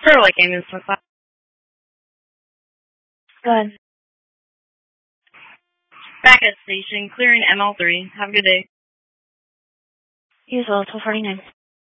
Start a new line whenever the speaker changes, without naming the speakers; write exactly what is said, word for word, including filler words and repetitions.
Sure, like Amy Smith.
Good.
Back at station, clearing M L three. Have a good day.
Usual, twelve forty-nine.